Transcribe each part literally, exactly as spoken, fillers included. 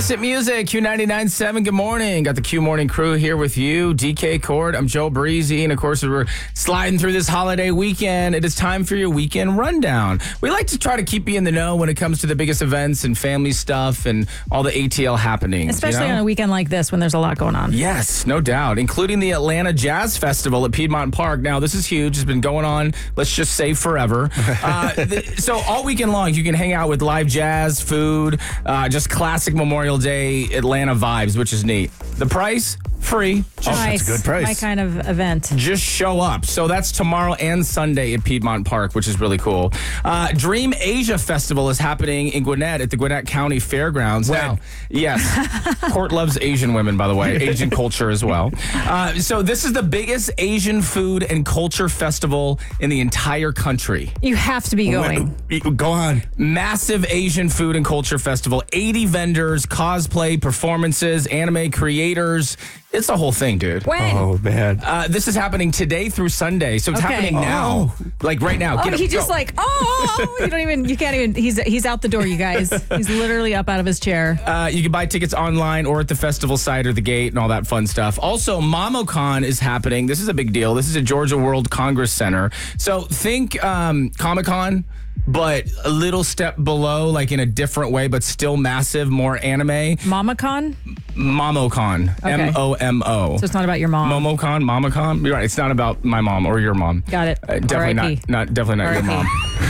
Explicit Music, Q ninety-nine point seven. Good morning. Got the Q Morning crew here with you. D K Cord, I'm Joe Breezy. And of course, we're sliding through this holiday weekend. It is time for your weekend rundown. We like to try to keep you in the know when it comes to the biggest events and family stuff and all the A T L happenings. Especially you know? on a weekend like this when there's a lot going on. Yes, no doubt, including the Atlanta Jazz Festival at Piedmont Park. Now, this is huge. It's been going on, let's just say, forever. Uh, th- so all weekend long, you can hang out with live jazz, food, uh, just classic Memorial Day Atlanta vibes, which is neat. The price? Free. Nice. Oh, that's a good price. My kind of event. Just show up. So that's tomorrow and Sunday at Piedmont Park, which is really cool. Uh, Dream Asia Festival is happening in Gwinnett at the Gwinnett County Fairgrounds. When? Now, yes. Court loves Asian women, by the way. Asian culture as well. Uh, so this is the biggest Asian food and culture festival in the entire country. You have to be going. When- Go on. Massive Asian food and culture festival. eighty vendors, cosplay, performances, anime creators. It's a whole thing, dude. When? Oh, man. Uh, this is happening today through Sunday, so it's Okay. happening now, Oh. like right now. Oh, Get he up, just go. like, oh, you don't even, you can't even, he's he's out the door, you guys. He's literally up out of his chair. Uh, you can buy tickets online or at the festival site or the gate and all that fun stuff. Also, MomoCon is happening. This is a big deal. This is at Georgia World Congress Center. So think um, Comic-Con, but a little step below, like in a different way, but still massive, more anime. MamaCon? MomoCon. Okay. M O M O. So it's not about your mom. MomoCon, MamaCon. You're right. It's not about my mom or your mom. Got it. Uh, definitely R I P. not. Not definitely not your R I P.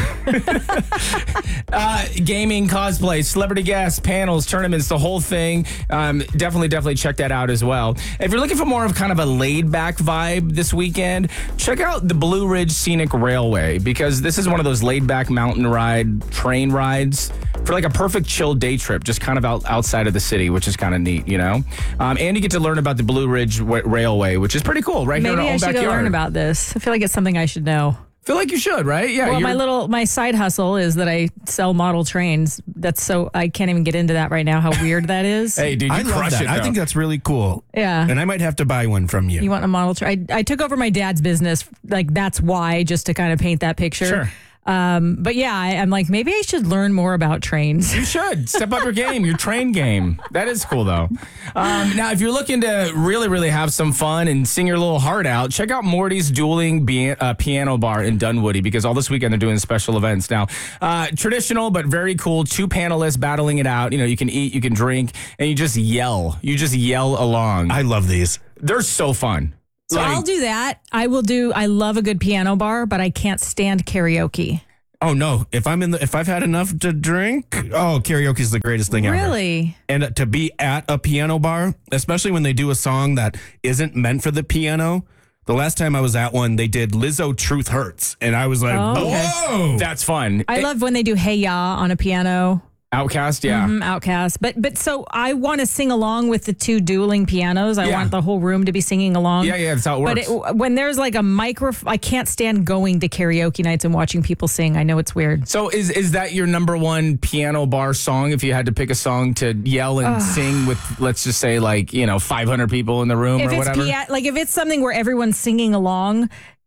mom. uh, gaming, cosplay, celebrity guests, panels, tournaments, the whole thing. Um, definitely, definitely check that out as well. If you're looking for more of kind of a laid-back vibe this weekend, check out the Blue Ridge Scenic Railway, because this is one of those laid-back mountain ride train rides for like a perfect chill day trip, just kind of out, outside of the city, which is kind of neat, you know? Um, and you get to learn about the Blue Ridge w- Railway, which is pretty cool, right here in Maybe our I own should backyard. go learn about this. I feel like it's something I should know. Feel like you should, right? Yeah. Well, you're- my little, my side hustle is that I sell model trains. That's so, I can't even get into that right now, how weird that is. Hey, dude, you I love crush that. it, I though. think that's really cool. Yeah. And I might have to buy one from you. You want a model train? I, I took over my dad's business. Like, that's why, just to kind of paint that picture. Sure. Um, but yeah, I, I'm like, maybe I should learn more about trains. You should step up your game, your train game. That is cool, though. Um, now, if you're looking to really, really have some fun and sing your little heart out, check out Morty's Dueling Be- uh, Piano Bar in Dunwoody, because all this weekend they're doing special events. Now, uh, traditional but very cool. Two panelists battling it out. You know, you can eat, you can drink, and you just yell. You just yell along. I love these. They're so fun. So Like- I'll do that. I will do, I love a good piano bar, but I can't stand karaoke. Oh no! If I'm in the, if I've had enough to drink, oh, karaoke is the greatest thing ever. Really? And to be at a piano bar, especially when they do a song that isn't meant for the piano. The last time I was at one, they did Lizzo "Truth Hurts," and I was like, Oh, okay. "Whoa!" That's fun. I love when they do Hey Ya on a piano. Outcast, yeah. Mm, Outcast. But but so I want to sing along with the two dueling pianos. I Yeah. want the whole room to be singing along. Yeah, yeah, that's how it But works. it, when there's like a micro, I can't stand going to karaoke nights and watching people sing. I know it's weird. So is is that your number one piano bar song? If you had to pick a song to yell and sing with, let's just say, like, you know, five hundred people in the room If or it's whatever? pia- like if it's something where everyone's singing along,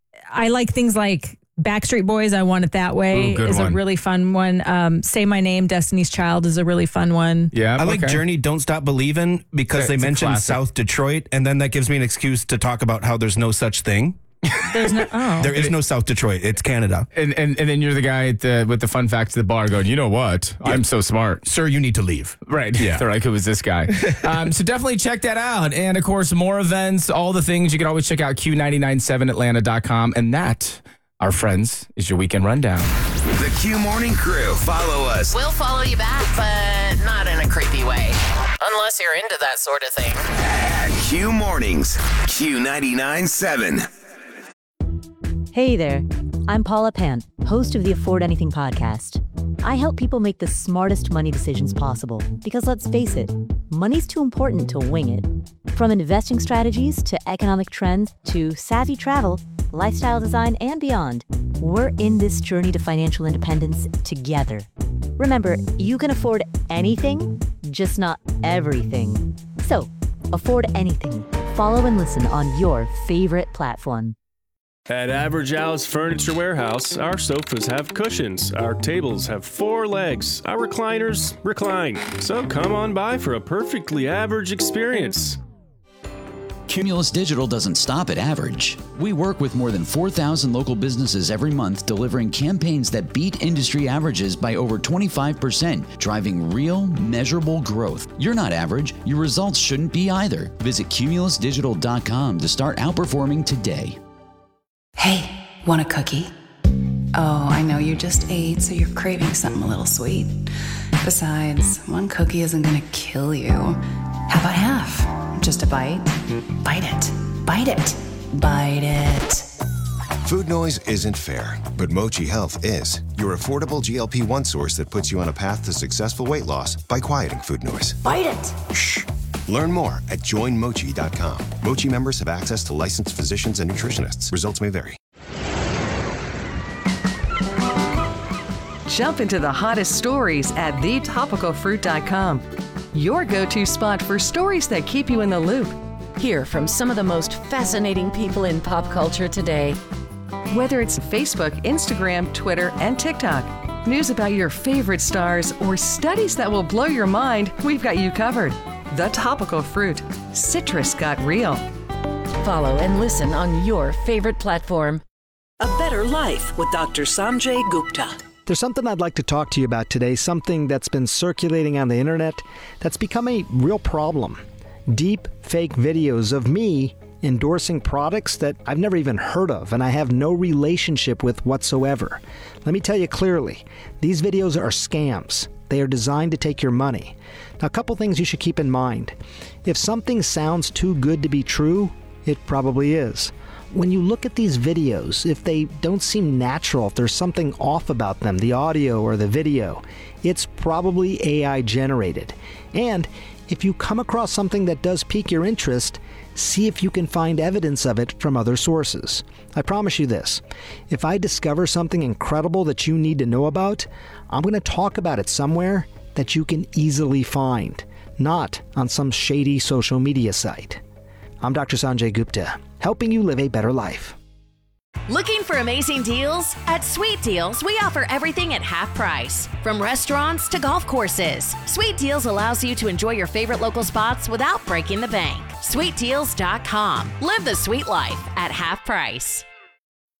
I like things like Backstreet Boys, I Want It That Way Ooh, good is one. a really fun one. Um, Say My Name, Destiny's Child is a really fun one. Yeah, I like okay. Journey, Don't Stop Believing, because It's they a mentioned classic. South Detroit, and then that gives me an excuse to talk about how there's no such thing. There's no, oh. There is no South Detroit. It's Canada. And, and and then you're the guy at the with the fun facts at the bar going, you know what? I'm so smart. Sir, you need to leave. Right. Yeah. They're like, who is this guy? um, so definitely check that out. And of course, more events, all the things. You can always check out Q nine nine seven Atlanta dot com. And that, our friends, is your weekend rundown. The Q Morning Crew. Follow us. We'll follow you back, but not in a creepy way. Unless you're into that sort of thing. At Q Mornings. Q ninety-nine point seven. Hey there, I'm Paula Pant, host of the Afford Anything podcast. I help people make the smartest money decisions possible because let's face it, money's too important to wing it. From investing strategies to economic trends to savvy travel, lifestyle design, and beyond, we're in this journey to financial independence together. Remember, you can afford anything, just not everything. So, afford anything. Follow and listen on your favorite platform. At Average Al's Furniture Warehouse, our sofas have cushions, our tables have four legs, our recliners recline. So come on by for a perfectly average experience. Cumulus Digital doesn't stop at average. We work with more than four thousand local businesses every month, delivering campaigns that beat industry averages by over twenty-five percent, driving real, measurable growth. You're not average. Your results shouldn't be either. Visit cumulus digital dot com to start outperforming today. Hey, want a cookie? Oh, I know you just ate, so you're craving something a little sweet. Besides, one cookie isn't gonna kill you. How about half? Just a bite? Bite it. Bite it. Bite it. Food noise isn't fair, but Mochi Health is. Your affordable G L P one source that puts you on a path to successful weight loss by quieting food noise. Bite it. Shh. Learn more at join mochi dot com. Mochi members have access to licensed physicians and nutritionists. Results may vary. Jump into the hottest stories at the topical fruit dot com. Your go-to spot for stories that keep you in the loop. Hear from some of the most fascinating people in pop culture today. Whether it's Facebook, Instagram, Twitter, and TikTok, news about your favorite stars, or studies that will blow your mind, we've got you covered. The Topical Fruit. Citrus got real. Follow and listen on your favorite platform. A Better Life with Doctor Sanjay Gupta. There's something I'd like to talk to you about today, something that's been circulating on the internet that's become a real problem. Deep fake videos of me endorsing products that I've never even heard of and I have no relationship with whatsoever. Let me tell you clearly, these videos are scams. They are designed to take your money. Now, a couple things you should keep in mind. If something sounds too good to be true, it probably is. When you look at these videos, if they don't seem natural, if there's something off about them, the audio or the video, it's probably A I generated. And if you come across something that does pique your interest, see if you can find evidence of it from other sources. I promise you this, if I discover something incredible that you need to know about, I'm going to talk about it somewhere that you can easily find, not on some shady social media site. I'm Doctor Sanjay Gupta, helping you live a better life. Looking for amazing deals? At Sweet Deals, we offer everything at half price. From restaurants to golf courses, Sweet Deals allows you to enjoy your favorite local spots without breaking the bank. sweet deals dot com. Live the sweet life at half price.